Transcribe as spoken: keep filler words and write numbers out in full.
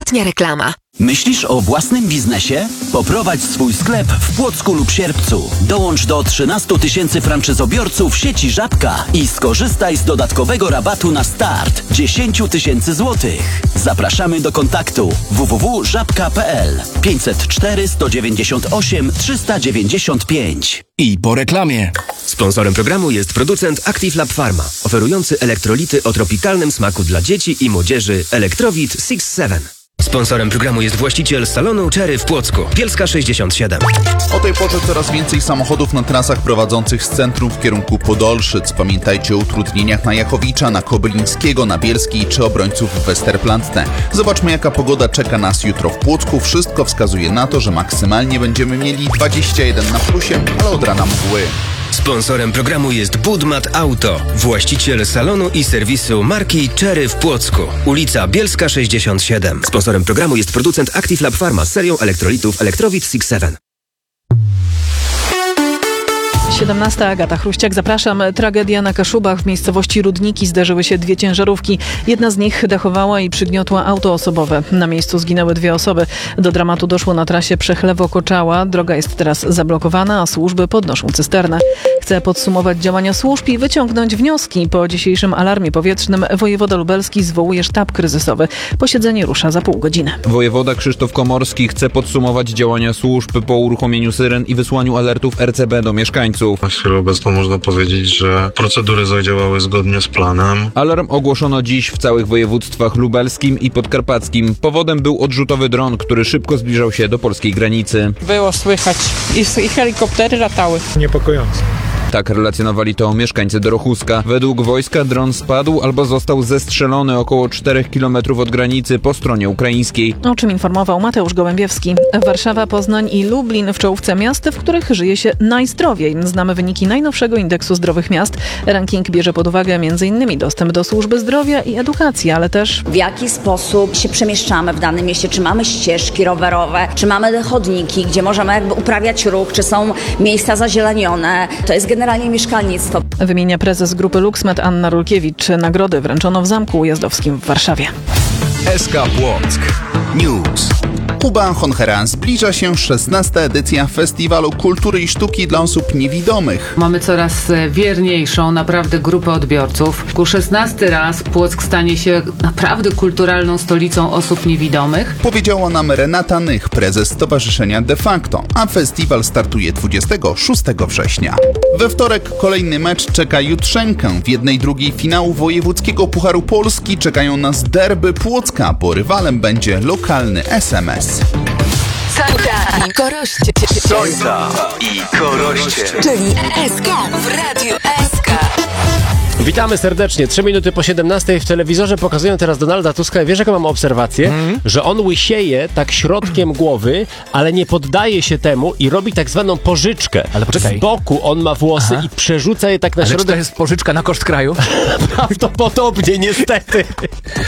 Ostatnia reklama. Myślisz o własnym biznesie? Poprowadź swój sklep w Płocku lub Sierpcu. Dołącz do trzynastu tysięcy franczyzobiorców sieci Żabka i skorzystaj z dodatkowego rabatu na start dziesięć tysięcy złotych. Zapraszamy do kontaktu w w w kropka żabka kropka p l pięćset cztery sto dziewięćdziesiąt osiem trzysta dziewięćdziesiąt pięć. I po reklamie. Sponsorem programu jest producent Active Lab Pharma, oferujący elektrolity o tropikalnym smaku dla dzieci i młodzieży Electrowit six seven. Sponsorem programu jest właściciel salonu Cherry w Płocku, Bielska sześćdziesiąt siedem. O tej porze coraz więcej samochodów na trasach prowadzących z centrum w kierunku Podolszyc. Pamiętajcie o utrudnieniach na Jachowicza, na Kobylińskiego, na Bielskiej czy obrońców Westerplatte. Zobaczmy, jaka pogoda czeka nas jutro w Płocku. Wszystko wskazuje na to, że maksymalnie będziemy mieli dwadzieścia jeden na plusie, ale od rana mgły. Sponsorem programu jest Budmat Auto, właściciel salonu i serwisu marki Cherry w Płocku, ulica Bielska sześćdziesiąt siedem. Sponsorem programu jest producent Active Lab Pharma z serią elektrolitów Electrowit six seven. siedemnasta. Agata Chruściak, zapraszam. Tragedia na Kaszubach. W miejscowości Rudniki zderzyły się dwie ciężarówki. Jedna z nich dachowała i przygniotła auto osobowe. Na miejscu zginęły dwie osoby. Do dramatu doszło na trasie Przechlewo-Koczała. Droga jest teraz zablokowana, a służby podnoszą cysternę. Chcę podsumować działania służb i wyciągnąć wnioski. Po dzisiejszym alarmie powietrznym wojewoda lubelski zwołuje sztab kryzysowy. Posiedzenie rusza za pół godziny. Wojewoda Krzysztof Komorski chce podsumować działania służb po uruchomieniu syren i wysłaniu alertów R C B do mieszkańców. Na chwilę obecną można powiedzieć, że procedury zadziałały zgodnie z planem. Alarm ogłoszono dziś w całych województwach lubelskim i podkarpackim. Powodem był odrzutowy dron, który szybko zbliżał się do polskiej granicy. Było słychać i, i helikoptery latały. Niepokojące. Tak relacjonowali to mieszkańcy Dorochuska. Według wojska dron spadł albo został zestrzelony około czterech kilometrów od granicy po stronie ukraińskiej. O czym informował Mateusz Gołębiewski. Warszawa, Poznań i Lublin w czołówce miast, w których żyje się najzdrowiej. Znamy wyniki najnowszego indeksu zdrowych miast. Ranking bierze pod uwagę m.in. dostęp do służby zdrowia i edukacji, ale też w jaki sposób się przemieszczamy w danym mieście, czy mamy ścieżki rowerowe, czy mamy chodniki, gdzie możemy jakby uprawiać ruch, czy są miejsca zazielenione. To jest generalnie mieszkalnictwo. Wymienia prezes grupy Luxmed Anna Rulkiewicz. Nagrody wręczono w Zamku Ujazdowskim w Warszawie. S K Płock. News. Kuba Honchera. Zbliża się szesnasta edycja Festiwalu Kultury i Sztuki dla osób niewidomych. Mamy coraz wierniejszą naprawdę grupę odbiorców. Ku szesnasty raz Płock stanie się naprawdę kulturalną stolicą osób niewidomych. Powiedziała nam Renata Nych, prezes Stowarzyszenia De Facto, a festiwal startuje dwudziestego szóstego września. We wtorek kolejny mecz czeka Jutrzenkę. W jednej drugiej finału wojewódzkiego Pucharu Polski czekają nas derby Płocka, bo rywalem będzie lokalny S M S. Sąta i Koroście. Sąta i Koroście. Czyli S K w Radiu S K. Witamy serdecznie. Trzy minuty po siedemnastej w telewizorze pokazują teraz Donalda Tuska. Wiesz, jaką mam obserwację? Mm. Że on łysieje tak środkiem głowy, ale nie poddaje się temu i robi tak zwaną pożyczkę. Ale poczekaj. Z boku on ma włosy Aha. i przerzuca je tak na ale środek. Czy to jest pożyczka na koszt kraju? Prawdopodobnie, niestety.